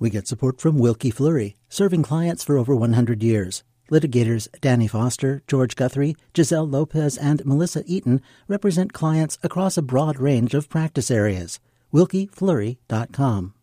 We get support from Wilkie Fleury, serving clients for over 100 years. Litigators Danny Foster, George Guthrie, Giselle Lopez, and Melissa Eaton represent clients across a broad range of practice areas. WilkieFleury.com.